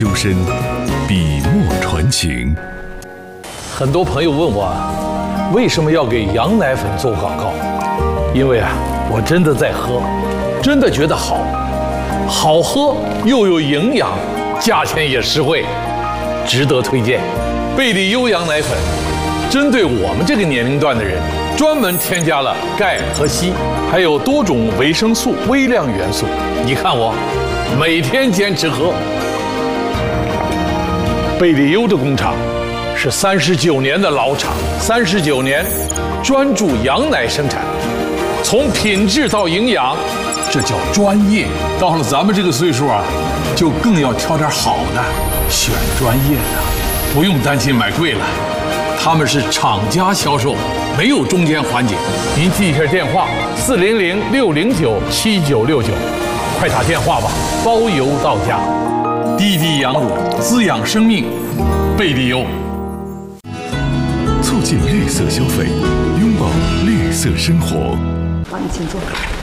修身，笔墨传情。 很多朋友问我，为什么要给羊奶粉做广告？因为我真的在喝，真的觉得好喝又有营养，价钱也实惠，值得推荐。贝利优羊奶粉针对我们这个年龄段的人，专门添加了钙和硒，还有多种维生素、微量元素。你看我每天坚持喝。贝利优的工厂是39年的老厂，39年专注羊奶生产，从品质到营养，这叫专业。到了咱们这个岁数就更要挑点好的，选专业的，不用担心买贵了。他们是厂家销售，没有中间环节。您记一下电话：400-609-7969，快打电话吧，包邮到家。滴滴羊乳滋养生命，贝利优。 促进绿色消费，拥抱绿色生活。 好，你请坐。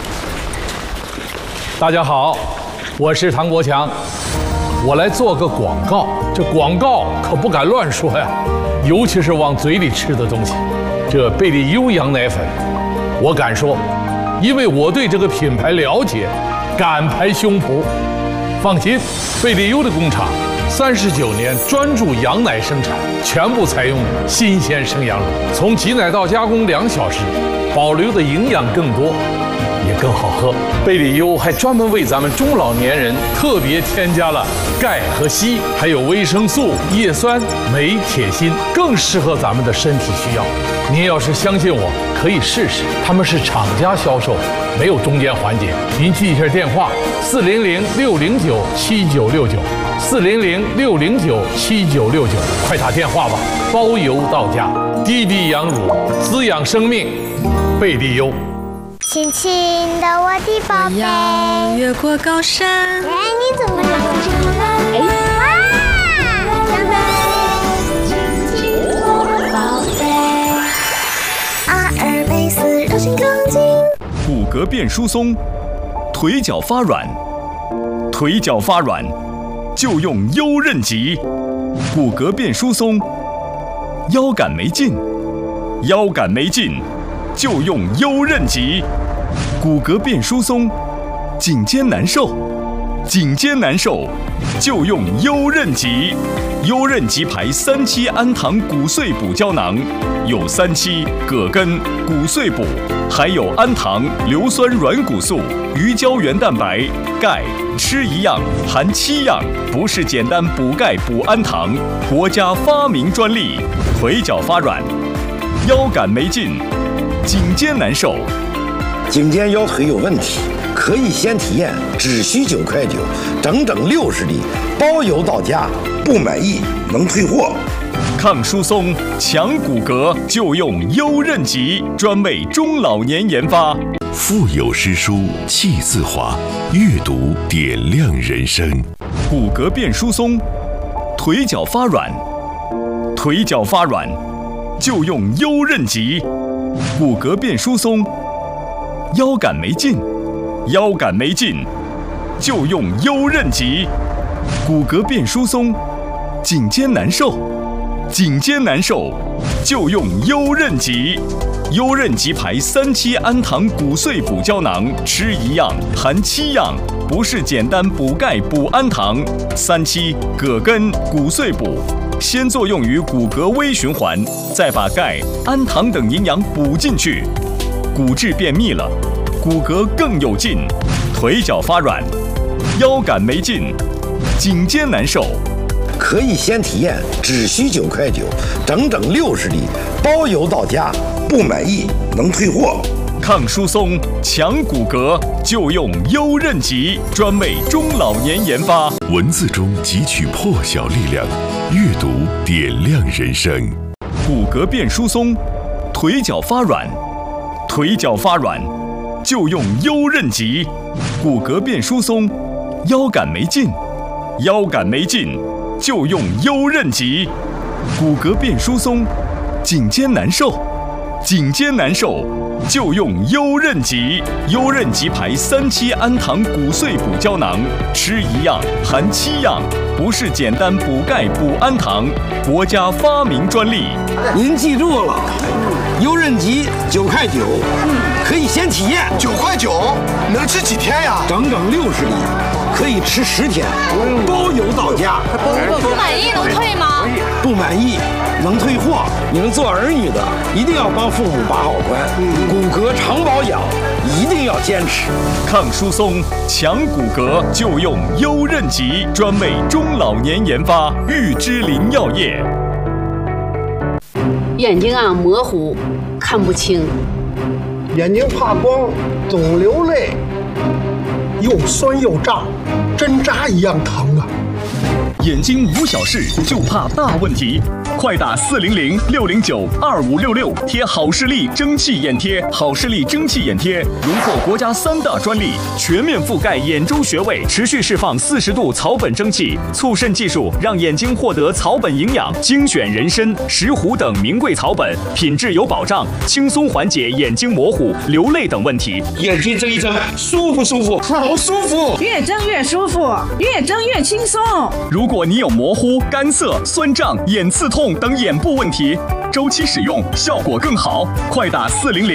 大家好，我是唐国强，我来做个广告。这广告可不敢乱说呀，尤其是往嘴里吃的东西。这贝利优羊奶粉，我敢说，因为我对这个品牌了解，敢拍胸脯。放心，贝利优的工厂39年专注羊奶生产，全部采用新鲜生羊乳，从挤奶到加工2小时，保留的营养更多，也更好喝。贝利优还专门为咱们中老年人特别添加了钙和硒，还有维生素、叶酸、镁、铁、锌，更适合咱们的身体需要。您要是相信我，可以试试。他们是厂家销售，没有中间环节。您记一下电话：400-609-7969。400-609-7969，快打电话吧，包邮到家。滴滴羊乳滋养生命，贝利优。 轻轻的我的宝贝， 越过高山。 哎，你怎么长这样呢？哇，长得轻轻我的宝贝，阿尔卑斯让心更近。 骨骼变疏松，腿脚发软，腿脚发软就用优韧极。骨骼变疏松，腰杆没劲，腰杆没劲就用优韧极。骨骼变疏松，颈肩难受，颈肩难受就用优韧极。优韧极牌3期氨糖骨碎补胶囊，有3期葛根、骨碎补，还有氨糖、硫酸软骨素、鱼胶原蛋白、钙，吃一样含7样，不是简单补钙补氨糖，国家发明专利。腿脚发软，腰杆没劲，颈肩难受， 颈肩腰腿有问题，可以先体验，只需9块9，整整60粒，包邮到家，不满意能退货。 抗疏松、强骨骼就用优韧极，专为中老年研发。腹有诗书气自华，阅读点亮人生。骨骼变疏松，腿脚发软，腿脚发软就用优韧极。骨骼变疏松，腰杆没劲，腰杆没劲就用优韧极。骨骼变疏松，颈肩难受，颈肩难受就用优韧极。优韧极牌3期氨糖骨碎补胶囊，吃一样含7样，不是简单补钙补氨糖。3期葛根骨碎补，先作用于骨骼微循环，再把钙、氨糖等营养补进去，骨质变密了，骨骼更有劲。腿脚发软，腰杆没劲，颈肩难受， 可以先体验，只需9块9，整整60粒，包邮到家，不满意能退货。 抗疏松、强骨骼就用优韧极，专为中老年研发。文字中汲取破晓力量，阅读点亮人生。骨骼变疏松，腿脚发软，腿脚发软就用优韧极。骨骼变疏松，腰杆没劲，腰杆没劲就用优韧极。骨骼变疏松，颈肩难受，颈肩难受就用优韧吉。优韧吉牌3期氨糖骨碎补胶囊，吃1样含7样，不是简单补钙补氨糖，国家发明专利。 您记住了，优韧吉9.9块，可以先体验。 9.9块，能吃几天呀？ 整整60粒，可以吃10天，包邮到家。 不满意能退吗？ 不满意能退货。你们做儿女的一定要帮父母把好关，骨骼常保养一定要坚持。 抗疏松、强骨骼就用优韧吉，专为中老年研发，玉芝林药业。 眼睛啊模糊，看不清。 眼睛怕光，总流泪，又酸又胀，针扎一样疼啊！ 眼睛无小事，就怕大问题。快打400-609-2566，贴好视力蒸汽眼贴。好视力蒸汽眼贴荣获国家3大专利，全面覆盖眼周穴位，持续释放40度草本蒸汽，促渗技术让眼睛获得草本营养，精选人参、石斛等名贵草本，品质有保障，轻松缓解眼睛模糊、流泪等问题。 眼睛睁一睁，舒不舒服？好舒服！ 越睁越舒服，越睁越轻松。 如果你有模糊、干涩、酸胀、眼刺痛等眼部问题，周期使用效果更好。快打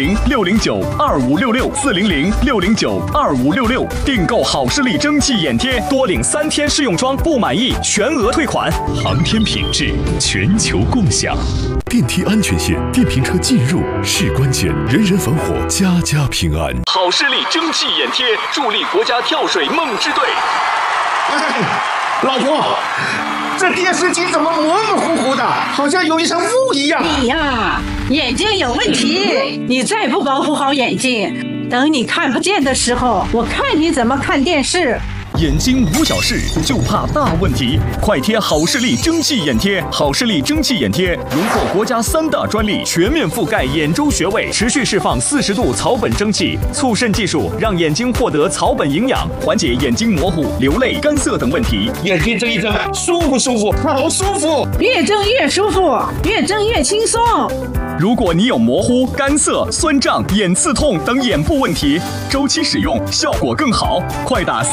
400-609-2566，400-609-2566，订购好视力蒸汽眼贴，多领3天试用装，不满意全额退款。航天品质，全球共享。 电梯安全线，电瓶车进入是关键，人人防火，家家平安。 好视力蒸汽眼贴，助力国家跳水梦之队。 老婆，这电视机怎么模模糊糊的，好像有一层雾一样？ 你呀，眼睛有问题，你再不保护好眼睛，等你看不见的时候，我看你怎么看电视。 眼睛无小事，就怕大问题。快贴好视力蒸汽眼贴。好视力蒸汽眼贴荣获国家3大专利，全面覆盖眼周穴位，持续释放40度草本蒸汽，促渗技术让眼睛获得草本营养，缓解眼睛模糊、流泪、干涩等问题。 眼睛睁一睁，舒不舒服？好舒服！ 越睁越舒服，越睁越轻松。 如果你有模糊、干涩、酸胀、眼刺痛等眼部问题，周期使用效果更好。快打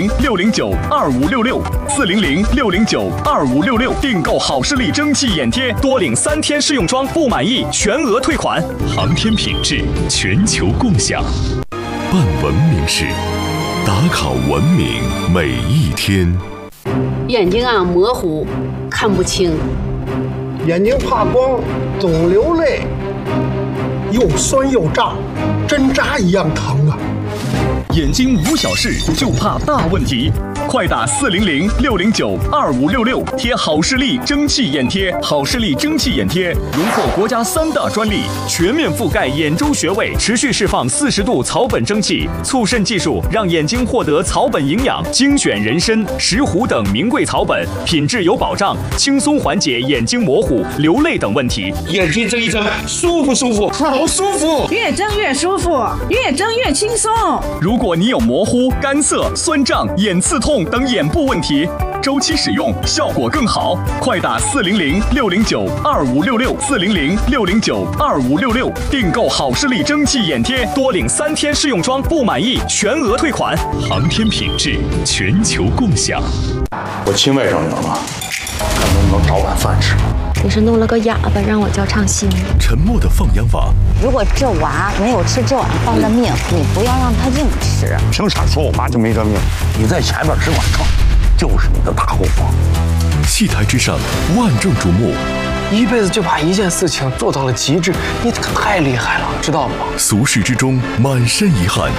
400-609-2566，400-609-2566，订购好视力蒸汽眼贴，多领3天试用装，不满意全额退款。航天品质，全球共享。 办文明事，打卡文明每一天。 眼睛啊模糊，看不清。 眼睛怕光，总流泪，又酸又胀，针扎一样疼啊！ 眼睛无小事，就怕大问题。快打400-609-2566，贴好视力蒸汽眼贴。好视力蒸汽眼贴荣获国家3大专利，全面覆盖眼周穴位，持续释放40度草本蒸汽，促渗技术让眼睛获得草本营养，精选人参、石斛等名贵草本，品质有保障，轻松缓解眼睛模糊、流泪等问题。 眼睛睁一睁，舒不舒服？好舒服！ 越睁越舒服，越睁越轻松。 如果你有模糊、干涩、酸胀、眼刺痛等眼部问题，周期使用效果更好。快打400-609-2566，400-609-2566，订购好视力蒸汽眼贴，多领3天试用装，不满意全额退款。航天品质，全球共享。 我亲外甥女儿嘛，看能不能找碗饭吃。 你是弄了个哑巴让我叫唱戏吗？ 沉默的放羊娃。 如果这娃没有吃这碗饭的命，你不要让他硬吃。 凭啥说我妈就没这命？你在前面只管唱，就是你的大后方。 戏台之上，万众瞩目。 一辈子就把一件事情做到了极致，你太厉害了，知道吗？ 俗世之中，满身遗憾。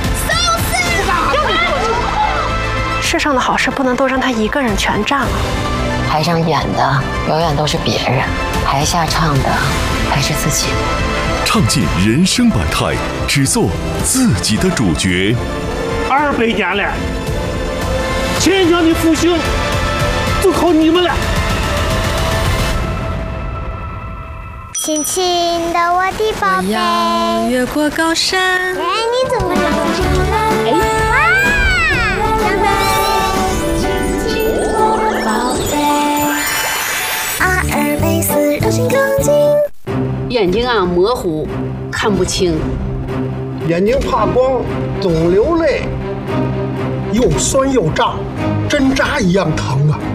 世上的好事不能都让他一个人全占了。 台上演的永远都是别人，台下唱的还是自己。 唱尽人生百态，只做自己的主角。 200年了，钱江的复兴就靠你们了。 亲亲的我的宝贝， 我要越过高山。 哎，你怎么长这么了？哇，长辈，亲亲我宝贝。阿尔卑斯柔性钢筋。 眼睛啊模糊，看不清。 眼睛怕光，总流泪，又酸又胀，针扎一样疼啊！